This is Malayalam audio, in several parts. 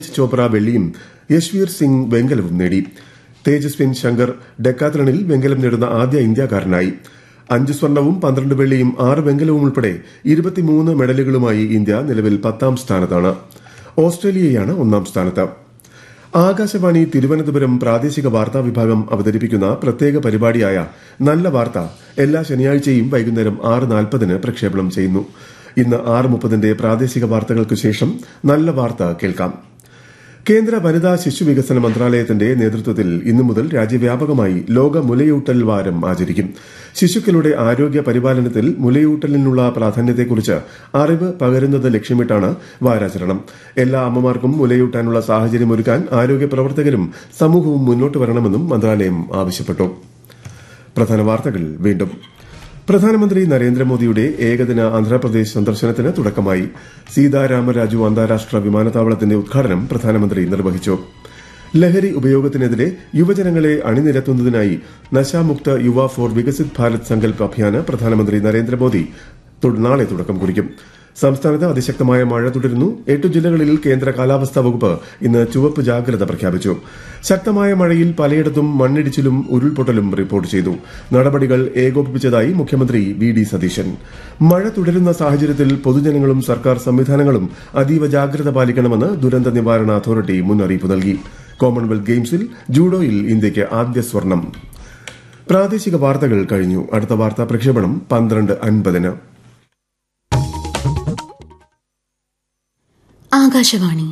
ചോപ്ര വെള്ളിയും യശ്വീർ സിംഗ് വെങ്കലവും നേടി. തേജസ്വിൻ ശങ്കർ ഡെക്കാത്തലണിൽ വെങ്കലം നേടുന്ന ആദ്യ ഇന്ത്യക്കാരനായി. 5 സ്വർണവും 12 വെള്ളിയും 6 വെങ്കലവും ഉൾപ്പെടെ 23 മെഡലുകളുമായി ഇന്ത്യ നിലവിൽ 10ാം സ്ഥാനത്താണ്. ഓസ്ട്രേലിയയാണ് 1ാം സ്ഥാനത്ത്. ആകാശവാണി തിരുവനന്തപുരം പ്രാദേശിക വാർത്താ വിഭാഗം അവതരിപ്പിക്കുന്ന പ്രത്യേക പരിപാടിയായ നല്ല വാർത്ത എല്ലാ ശനിയാഴ്ചയും വൈകുന്നേരം 6:40 പ്രക്ഷേപണം ചെയ്യുന്നു. ഇന്ന് 6:30 പ്രാദേശിക വാർത്തകൾക്ക് ശേഷം നല്ല വാർത്ത കേൾക്കാം. കേന്ദ്ര വനിതാ ശിശുവികസന മന്ത്രാലയത്തിന്റെ നേതൃത്വത്തിൽ ഇന്നു മുതൽ രാജ്യവ്യാപകമായി ലോക മുലയൂട്ടൽ വാരം ആചരിക്കും. ശിശുക്കളുടെ ആരോഗ്യ പരിപാലനത്തിൽ മുലയൂട്ടലിനുള്ള പ്രാധാന്യത്തെക്കുറിച്ച് അറിവ് പകരുന്നത് ലക്ഷ്യമിട്ടാണ് വാരാചരണം. എല്ലാ അമ്മമാർക്കും മുലയൂട്ടാനുള്ള സാഹചര്യമൊരുക്കാൻ ആരോഗ്യ പ്രവർത്തകരും സമൂഹവും മുന്നോട്ട് വരണമെന്നും മന്ത്രാലയം ആവശ്യപ്പെട്ടു. പ്രധാന വാർത്തകൾ വീണ്ടും. പ്രധാനമന്ത്രി നരേന്ദ്രമോദിയുടെ ഏകദിന ആന്ധ്രാപ്രദേശ് സന്ദർശനത്തിന് തുടക്കമായി. സീതാരാമരാജു അന്താരാഷ്ട്ര വിമാനത്താവളത്തിന്റെ ഉദ്ഘാടനം പ്രധാനമന്ത്രി നിർവഹിച്ചു. ലഹരി ഉപയോഗത്തിനെതിരെ യുവജനങ്ങളെ അണിനിരത്തുന്നതിനായി നശാമുക്ത യുവ ഫോർ വികസിത് ഭാരത് സങ്കൽപ് അഭിയാന് പ്രധാനമന്ത്രി നരേന്ദ്രമോദി നാളെ തുടക്കം കുറിക്കും. സംസ്ഥാനത്ത് അതിശക്തമായ മഴ തുടരുന്നു. 8 ജില്ലകളിൽ കേന്ദ്ര കാലാവസ്ഥാ വകുപ്പ് ഇന്ന് ചുവപ്പ് ജാഗ്രത പ്രഖ്യാപിച്ചു. ശക്തമായ മഴയിൽ പലയിടത്തും മണ്ണിടിച്ചിലും ഉരുൾപൊട്ടലും റിപ്പോർട്ട് ചെയ്തു. നടപടികൾ ഏകോപിപ്പിച്ചതായി മുഖ്യമന്ത്രി വി.ഡി. സതീശൻ. മഴ തുടരുന്ന സാഹചര്യത്തിൽ പൊതുജനങ്ങളും സർക്കാർ സംവിധാനങ്ങളും അതീവ ജാഗ്രത പാലിക്കണമെന്ന് ദുരന്ത നിവാരണ അതോറിറ്റി മുന്നറിയിപ്പ് നൽകി. കോമൺവെൽത്ത് ഗെയിംസിൽ ജൂഡോയിൽ ഇന്ത്യയ്ക്ക് ആദ്യ സ്വർണം. പ്രാദേശിക വാർത്തകൾ കഴിഞ്ഞു. അടുത്ത വാർത്താ പ്രക്ഷേപണം 12:50. ആകാശവാണി.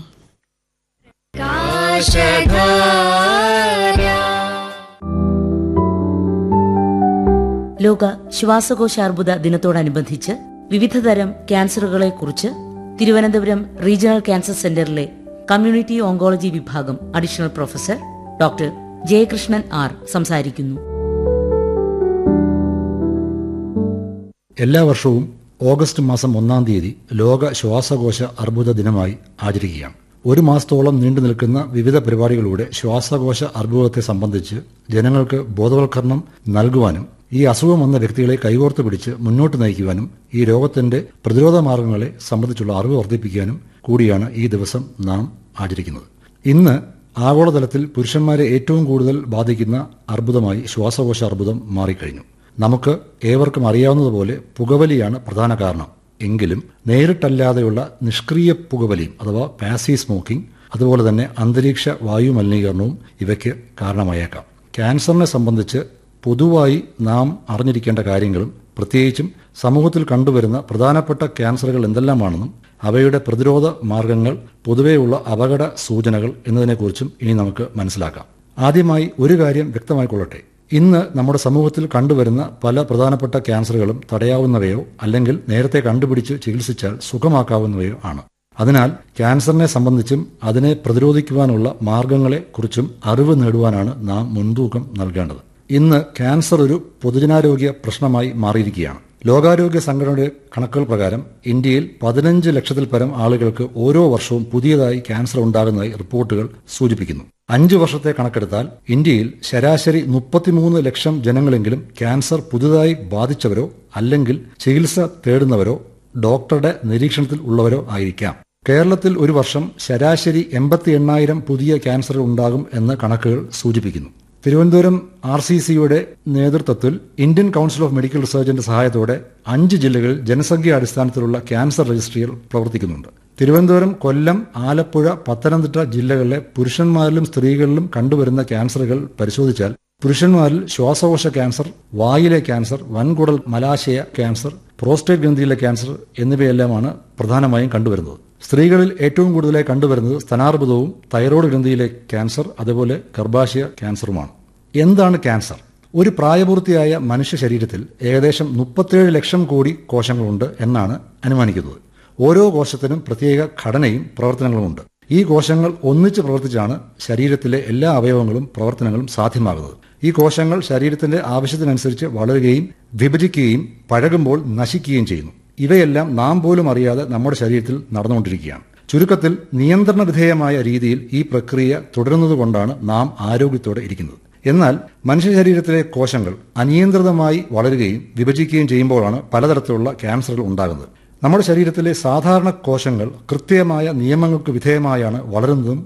ലോക ശ്വാസകോശാർബുദ ദിനത്തോടനുബന്ധിച്ച് വിവിധതരം ക്യാൻസറുകളെക്കുറിച്ച് തിരുവനന്തപുരം റീജിയണൽ ക്യാൻസർ സെന്ററിലെ കമ്മ്യൂണിറ്റി ഓങ്കോളജി വിഭാഗം additional professor doctor Jayakrishnan R സംസാരിക്കുന്നു. എല്ലാ വർഷവും ഓഗസ്റ്റ് മാസം 1-ാം തീയതി ലോക ശ്വാസകോശ അർബുദ ദിനമായി ആചരിക്കുകയാണ്. ഒരു മാസത്തോളം നീണ്ടു നിൽക്കുന്ന വിവിധ പരിപാടികളിലൂടെ ശ്വാസകോശ അർബുദത്തെ സംബന്ധിച്ച് ജനങ്ങൾക്ക് ബോധവൽക്കരണം നൽകുവാനും ഈ അസുഖം വന്ന വ്യക്തികളെ കൈകോർത്ത് പിടിച്ച് മുന്നോട്ട് നയിക്കുവാനും ഈ രോഗത്തിന്റെ പ്രതിരോധ മാർഗങ്ങളെ സംബന്ധിച്ചുള്ള അറിവ് വർദ്ധിപ്പിക്കാനും കൂടിയാണ് ഈ ദിവസം നാം ആചരിക്കുന്നത്. ഇന്ന് ആഗോളതലത്തിൽ പുരുഷന്മാരെ ഏറ്റവും കൂടുതൽ ബാധിക്കുന്ന അർബുദമായി ശ്വാസകോശ അർബുദം മാറിക്കഴിഞ്ഞു. നമുക്ക് ഏവർക്കും അറിയാവുന്നതുപോലെ പുകവലിയാണ് പ്രധാന കാരണം. എങ്കിലും നേരിട്ടല്ലാതെയുള്ള നിഷ്ക്രിയ പുകവലിയും അഥവാ പാസീവ് സ്മോക്കിംഗ്, അതുപോലെ തന്നെ അന്തരീക്ഷ വായു മലിനീകരണവും ഇവയ്ക്ക് കാരണമായേക്കാം. ക്യാൻസറിനെ സംബന്ധിച്ച് പൊതുവായി നാം അറിഞ്ഞിരിക്കേണ്ട കാര്യങ്ങളും പ്രത്യേകിച്ചും സമൂഹത്തിൽ കണ്ടുവരുന്ന പ്രധാനപ്പെട്ട ക്യാൻസറുകൾ എന്തെല്ലാമാണെന്നും അവയുടെ പ്രതിരോധ മാർഗങ്ങൾ, പൊതുവെയുള്ള അപകട സൂചനകൾ എന്നതിനെക്കുറിച്ചും ഇനി നമുക്ക് മനസ്സിലാക്കാം. ആദ്യമായി ഒരു കാര്യം വ്യക്തമായിക്കൊള്ളട്ടെ. ഇന്ന് നമ്മുടെ സമൂഹത്തിൽ കണ്ടുവരുന്ന പല പ്രധാനപ്പെട്ട ക്യാൻസറുകളും തടയാവുന്നവയോ അല്ലെങ്കിൽ നേരത്തെ കണ്ടുപിടിച്ച് ചികിത്സിച്ചാൽ സുഖമാക്കാവുന്നവയോ ആണ്. അതിനാൽ ക്യാൻസറിനെ സംബന്ധിച്ചും അതിനെ പ്രതിരോധിക്കുവാനുള്ള മാർഗങ്ങളെക്കുറിച്ചും അറിവ് നേടുവാനാണ് നാം മുൻതൂക്കം നൽകേണ്ടത്. ഇന്ന് ക്യാൻസർ ഒരു പൊതുജനാരോഗ്യ പ്രശ്നമായി മാറിയിരിക്കുകയാണ്. ലോകാരോഗ്യ സംഘടനയുടെ കണക്കുകൾ പ്രകാരം ഇന്ത്യയിൽ 15 ലക്ഷത്തിൽ പരം ആളുകൾക്ക് ഓരോ വർഷവും പുതിയതായി ക്യാൻസർ ഉണ്ടാകുന്നതായി റിപ്പോർട്ടുകൾ സൂചിപ്പിക്കുന്നു. 5 വർഷത്തെ കണക്കെടുത്താൽ ഇന്ത്യയിൽ ശരാശരി 33 ലക്ഷം ജനങ്ങളെങ്കിലും ക്യാൻസർ പുതുതായി ബാധിച്ചവരോ അല്ലെങ്കിൽ ചികിത്സ തേടുന്നവരോ ഡോക്ടറുടെ നിരീക്ഷണത്തിൽ ഉള്ളവരോ ആയിരിക്കാം. കേരളത്തിൽ ഒരു വർഷം ശരാശരി 88,000 പുതിയ ക്യാൻസറുകൾ ഉണ്ടാകും എന്ന് കണക്കുകൾ സൂചിപ്പിക്കുന്നു. തിരുവനന്തപുരം RCCയുടെ നേതൃത്വത്തിൽ ഇന്ത്യൻ കൌൺസിൽ ഓഫ് മെഡിക്കൽ റിസർച്ചിന്റെ സഹായത്തോടെ 5 ജില്ലകളിൽ ജനസംഖ്യാ അടിസ്ഥാനത്തിലുള്ള ക്യാൻസർ രജിസ്ട്രികൾ പ്രവർത്തിക്കുന്നുണ്ട്. തിരുവനന്തപുരം, കൊല്ലം, ആലപ്പുഴ, പത്തനംതിട്ട ജില്ലകളിലെ പുരുഷന്മാരിലും സ്ത്രീകളിലും കണ്ടുവരുന്ന ക്യാൻസറുകൾ പരിശോധിച്ചാൽ പുരുഷന്മാരിൽ ശ്വാസകോശ ക്യാൻസർ, വായിലെ ക്യാൻസർ, വൻകുടൽ മലാശയ ക്യാൻസർ, പ്രോസ്റ്റേറ്റ് ഗ്രന്ഥിയിലെ ക്യാൻസർ എന്നിവയെല്ലാമാണ് പ്രധാനമായും കണ്ടുവരുന്നത്. സ്ത്രീകളിൽ ഏറ്റവും കൂടുതലായി കണ്ടുവരുന്നത് സ്തനാർബുദവും തൈറോയ്ഡ് ഗ്രന്ഥിയിലെ ക്യാൻസർ, അതുപോലെ ഗർഭാശയ ക്യാൻസറുമാണ്. എന്താണ് ക്യാൻസർ? ഒരു പ്രായപൂർത്തിയായ മനുഷ്യ ശരീരത്തിൽ ഏകദേശം 37 ലക്ഷം കോടി കോശങ്ങളുണ്ട് എന്നാണ് അനുമാനിക്കുന്നത്. ഓരോ കോശത്തിനും പ്രത്യേക ഘടനയും പ്രവർത്തനങ്ങളുമുണ്ട്. ഈ കോശങ്ങൾ ഒന്നിച്ച് പ്രവർത്തിച്ചാണ് ശരീരത്തിലെ എല്ലാ അവയവങ്ങളും പ്രവർത്തനങ്ങളും സാധ്യമാകുന്നത്. ഈ കോശങ്ങൾ ശരീരത്തിന്റെ ആവശ്യത്തിനനുസരിച്ച് വളരുകയും വിഭജിക്കുകയും പഴകുമ്പോൾ നശിക്കുകയും ചെയ്യുന്നു. ഇവയെല്ലാം നാം പോലും അറിയാതെ നമ്മുടെ ശരീരത്തിൽ നടന്നുകൊണ്ടിരിക്കുകയാണ്. ചുരുക്കത്തിൽ നിയന്ത്രണ വിധേയമായ രീതിയിൽ ഈ പ്രക്രിയ തുടരുന്നതുകൊണ്ടാണ് നാം ആരോഗ്യത്തോടെ ഇരിക്കുന്നത്. എന്നാൽ മനുഷ്യ ശരീരത്തിലെ കോശങ്ങൾ അനിയന്ത്രിതമായി വളരുകയും വിഭജിക്കുകയും ചെയ്യുമ്പോഴാണ് പലതരത്തിലുള്ള ക്യാൻസറുകൾ ഉണ്ടാകുന്നത്. നമ്മുടെ ശരീരത്തിലെ സാധാരണ കോശങ്ങൾ കൃത്യമായ നിയമങ്ങൾക്ക് വിധേയമായാണ് വളരുന്നതും